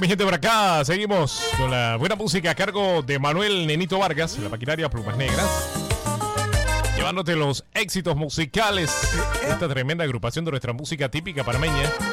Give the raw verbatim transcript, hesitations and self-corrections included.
mi gente, por acá seguimos con la buena música a cargo de Manuel Nenito Vargas, la maquinaria Plumas Negras, llevándote los éxitos musicales de esta tremenda agrupación de nuestra música típica panameña.